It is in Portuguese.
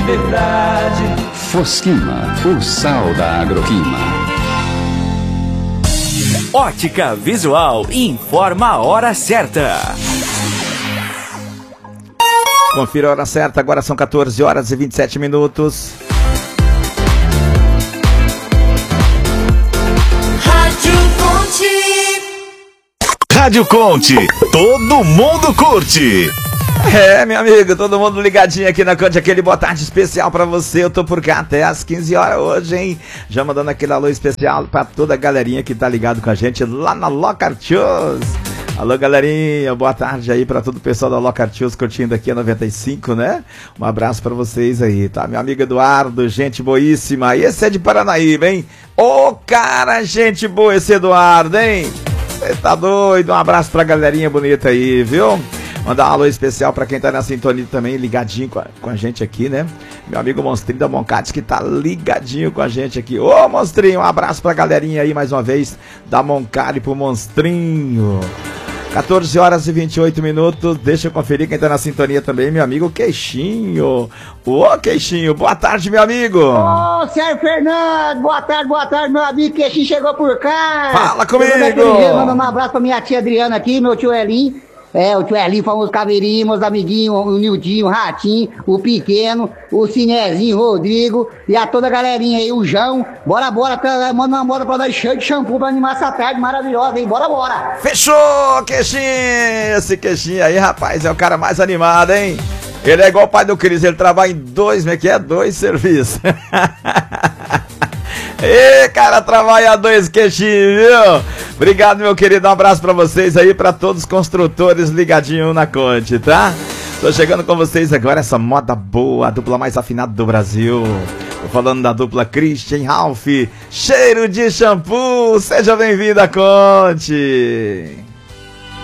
verdade. Fosquima, o sal da agroquima. Ótica Visual informa a hora certa. Confira a hora certa, agora são 14 horas e 27 minutos. Rádio Conte, todo mundo curte. Meu amigo, todo mundo ligadinho aqui na Conte, aquele boa tarde especial pra você. Eu tô por cá até às 15 horas hoje, hein? Já mandando aquele alô especial pra toda a galerinha que tá ligado com a gente lá na Locar Shows. Alô, galerinha, boa tarde aí pra todo o pessoal da Locar Shows curtindo aqui a 95, né? Um abraço pra vocês aí, tá? Meu amigo Eduardo, gente boíssima. E esse é de Paranaíba, hein? Ô, cara, gente boa esse Eduardo, hein? Você tá doido? Um abraço pra galerinha bonita aí, viu? Mandar um alô especial pra quem tá na sintonia também, ligadinho com a gente aqui, né? Meu amigo Monstrinho da Moncates que tá ligadinho com a gente aqui. Ô, Monstrinho, um abraço pra galerinha aí mais uma vez, da Moncari pro Monstrinho. 14 horas e 28 minutos, deixa eu conferir quem tá na sintonia também, meu amigo Queixinho. Ô, Queixinho, boa tarde, meu amigo. Ô, Sérgio Fernando, boa tarde, meu amigo Queixinho chegou por cá. Fala comigo. Manda um abraço pra minha tia Adriana aqui, meu tio Elinho. O tio Elinho, famoso Caveirinho, meus amiguinhos, o Nildinho, o Ratinho, o Pequeno, o Cinezinho, o Rodrigo e a toda a galerinha aí, o João. Bora, manda uma bola pra nós cheio de shampoo pra animar essa tarde maravilhosa, hein? Bora. Fechou, Queixinho. Esse Queixinho aí, rapaz, é o cara mais animado, hein? Ele é igual o pai do Cris, ele trabalha em dois serviços. Ê, cara trabalhador esse Queixinho, viu? Obrigado, meu querido, um abraço pra vocês aí, pra todos os construtores ligadinho na Conte, tá? Tô chegando com vocês agora, essa moda boa, a dupla mais afinada do Brasil. Tô falando da dupla Christian Ralph, cheiro de shampoo, seja bem-vindo à Conte.